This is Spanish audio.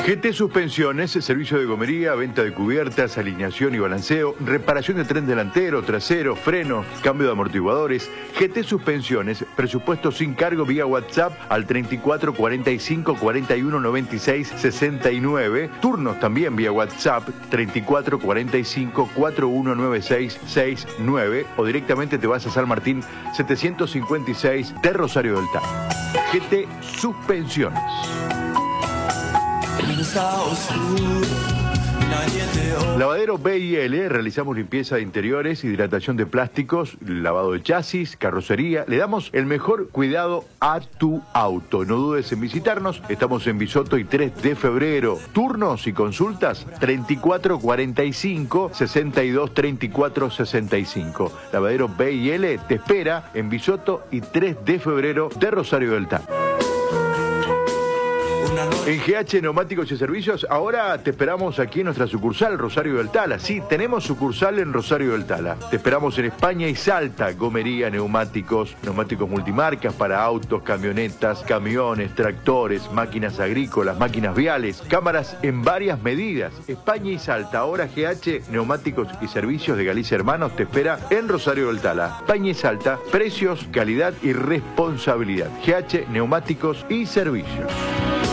GT Suspensiones, servicio de gomería, venta de cubiertas, alineación y balanceo, reparación de tren delantero, trasero, frenos, cambio de amortiguadores. GT Suspensiones, presupuesto sin cargo vía WhatsApp al 34 45 41 96 69. Turnos también vía WhatsApp 34 45 41 96 69 o directamente te vas a San Martín 756 de Rosario del Tal. GT Suspensiones. Lavadero B&L, realizamos limpieza de interiores, hidratación de plásticos, lavado de chasis, carrocería. Le damos el mejor cuidado a tu auto. No dudes en visitarnos. Estamos en Bisoto y 3 de febrero. Turnos y consultas 34 45 62 34 65. Lavadero B&L te espera en Bisoto y 3 de febrero de Rosario del Tal. En GH Neumáticos y Servicios, ahora te esperamos aquí en nuestra sucursal Rosario del Tala. Sí, tenemos sucursal en Rosario del Tala. Te esperamos en España y Salta. Gomería, neumáticos multimarcas para autos, camionetas, camiones, tractores, máquinas agrícolas, máquinas viales, cámaras en varias medidas. España y Salta. Ahora GH Neumáticos y Servicios de Galicia Hermanos te espera en Rosario del Tala. España y Salta, precios, calidad y responsabilidad. GH Neumáticos y Servicios.